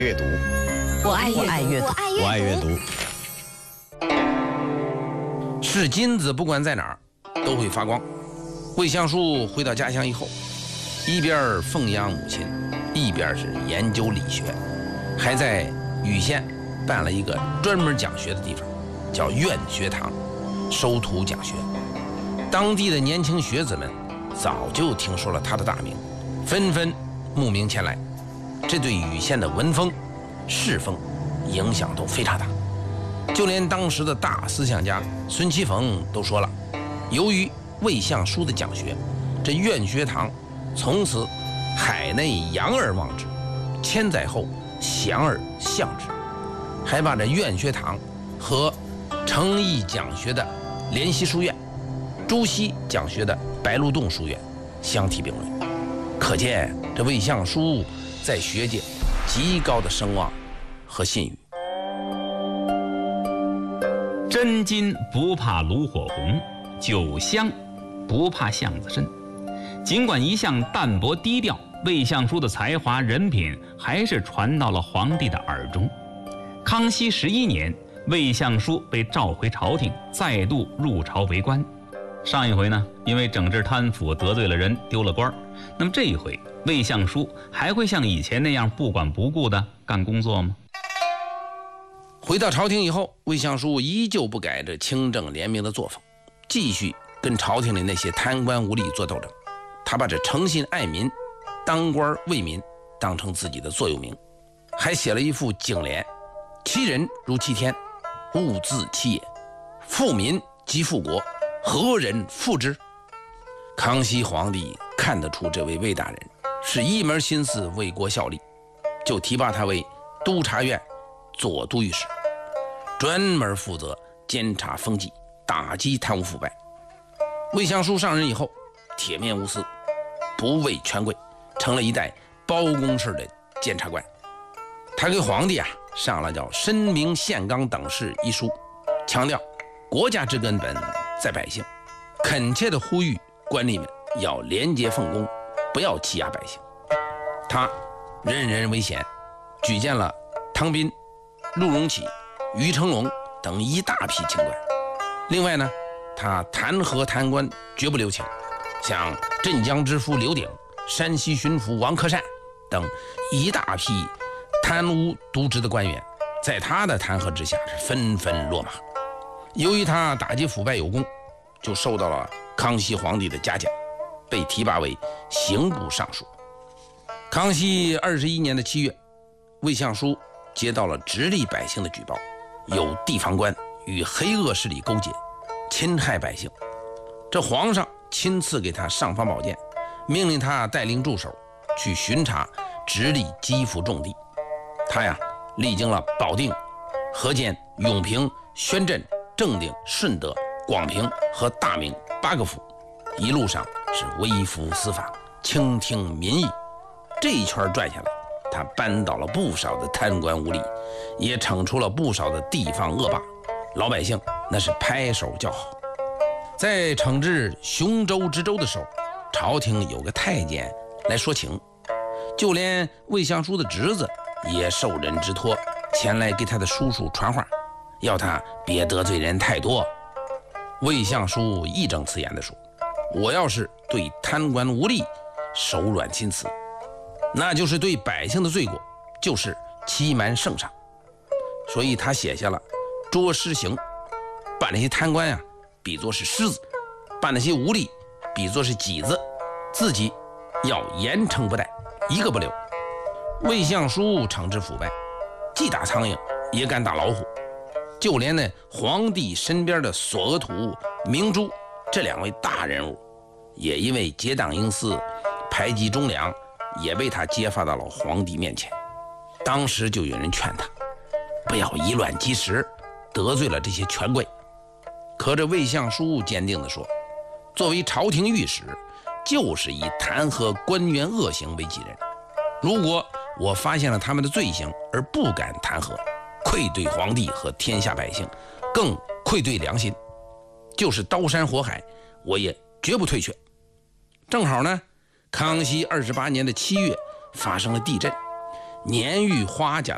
阅读， 我爱阅读， 我爱阅读。是金子，不管在哪儿都会发光。魏相书回到家乡以后，一边奉养母亲，一边是研究理学，还在禹县办了一个专门讲学的地方，叫苑学堂，收徒讲学。当地的年轻学子们早就听说了他的大名，纷纷慕名前来，这对禹县的文风世风影响都非常大。就连当时的大思想家孙其凤都说了，由于魏相书的讲学，这苑学堂从此海内扬而望之，千载后祥而向之，还把这苑学堂和诚毅讲学的联席书院、朱熹讲学的白鹿洞书院相提并论，可见这魏相书在学界极高的声望和信誉。 真金不怕炉火红，酒香不怕巷子深。尽管一向淡泊低调，魏相书的才华人品还是传到了皇帝的耳中。康熙11年，魏相书被召回朝廷，再度入朝为官。上一回呢，因为整治贪腐得罪了人，丢了官。那么这一回，魏相书还会像以前那样不管不顾地干工作吗？ 回到朝廷以后，魏相书依旧不改这清正廉明的作风，继续跟朝廷里那些贪官污吏做斗争。他把这诚心爱民、当官为民当成自己的座右铭，还写了一副警联：其人如其天，物自其也，富民即富国，何人负之？康熙皇帝看得出这位魏大人是一门心思为国效力，就提拔他为督察院左都御史，专门负责监察风纪，打击贪污腐败。魏相书上任以后，铁面无私，不畏权贵，成了一代包公式的监察官。他给皇帝上了叫《申明宪纲等事》一书，强调国家之根本在百姓，恳切地呼吁官吏们要廉洁奉公，不要欺压百姓。他任人唯贤，举荐了汤斌、陆荣启、于成龙等一大批清官。另外呢，他弹劾贪官绝不留情，像镇江知府刘鼎、山西巡抚王克善等一大批贪污渎职的官员，在他的弹劾之下是纷纷落马。由于他打击腐败有功，就受到了康熙皇帝的嘉奖，被提拔为刑部尚书。康熙21年的7月，魏相书接到了直隶百姓的举报，有地方官与黑恶势力勾结，侵害百姓。这皇上亲自给他上方宝剑，命令他带领助手去巡查直隶基府重地。他历经了保定、河间、永平、宣镇、正定、顺德、广平和大名8个府，一路上是微服私访，倾听民意。这一圈转下来，他扳倒了不少的贪官污吏，也惩处了不少的地方恶霸，老百姓那是拍手叫好。在惩治雄州知州的时候，朝廷有个太监来说情，就连魏相书的侄子也受人之托前来给他的叔叔传话，要他别得罪人太多。魏相书义正辞严地说，我要是对贪官污吏手软心慈，那就是对百姓的罪过，就是欺瞒圣上。所以他写下了捉狮刑，把那些贪官比作是狮子，把那些污吏比作是麂子，自己要严惩不贷，一个不留。魏相书惩治腐败，既打苍蝇也敢打老虎，就连那皇帝身边的索额图、明珠这2位大人物，也因为结党营私、排挤忠良，也被他揭发到了皇帝面前。当时就有人劝他不要以卵击石，得罪了这些权贵。可这魏相书坚定地说，作为朝廷御史，就是以弹劾官员恶行为己任。如果我发现了他们的罪行而不敢弹劾，愧对皇帝和天下百姓，更愧对良心，就是刀山火海，我也绝不退却。正好呢，康熙28年的7月发生了地震，年逾花甲